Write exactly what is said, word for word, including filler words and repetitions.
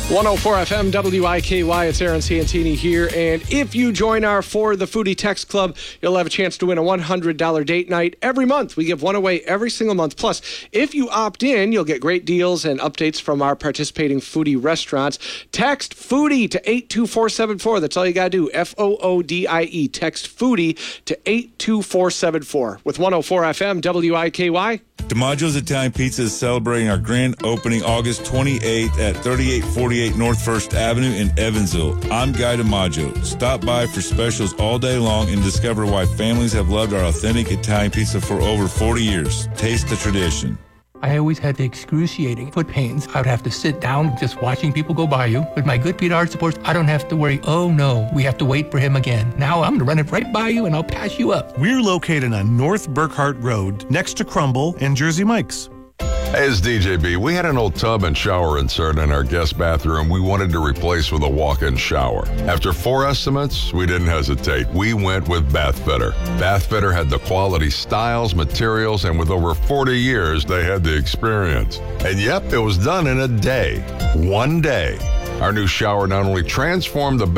one oh four F M W I K Y, it's Aaron Santini here, and if you join our For the Foodie Text Club, you'll have a chance to win a one hundred dollars date night every month. We give one away every single month. Plus, if you opt in, you'll get great deals and updates from our participating foodie restaurants. Text FOODIE to eight two four seven four. That's all you got to do, F O O D I E. Text FOODIE to eight two four seven four. With one oh four F M W I K Y. DiMaggio's Italian Pizza is celebrating our grand opening August twenty-eighth at thirty-eight forty-eight North First Avenue in Evansville. I'm Guy DiMaggio. Stop by for specials all day long and discover why families have loved our authentic Italian pizza for over forty years. Taste the tradition. I always had the excruciating foot pains. I would have to sit down just watching people go by you. With my good Pete Art supports, I don't have to worry, oh no, we have to wait for him again. Now I'm going to run it right by you and I'll pass you up. We're located on North Burkhart Road, next to Crumble and Jersey Mike's. Hey, it's D J B. We had an old tub and shower insert in our guest bathroom we wanted to replace with a walk-in shower. After four estimates, we didn't hesitate. We went with Bathfitter. Bathfitter had the quality styles, materials, and with over forty years, they had the experience. And yep, it was done in a day. One day. Our new shower not only transformed the